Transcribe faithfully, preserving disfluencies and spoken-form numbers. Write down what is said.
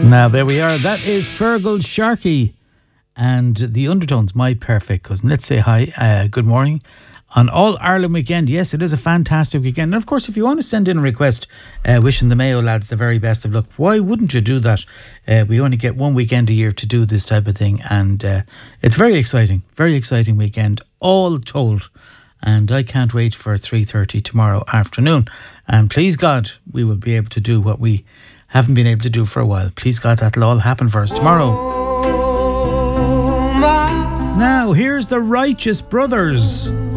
Now, there we are. That is Fergal Sharkey and the Undertones, My Perfect Cousin. Let's say hi, uh, good morning on All Ireland weekend. Yes, it is a fantastic weekend. And of course, if you want to send in a request uh, wishing the Mayo lads the very best of luck, why wouldn't you do that? Uh, we only get one weekend a year to do this type of thing. And uh, it's very exciting, very exciting weekend, all told. And I can't wait for three thirty tomorrow afternoon. And please God, we will be able to do what we haven't been able to do for a while. Please God, that'll all happen for us tomorrow. Now, here's the Righteous Brothers.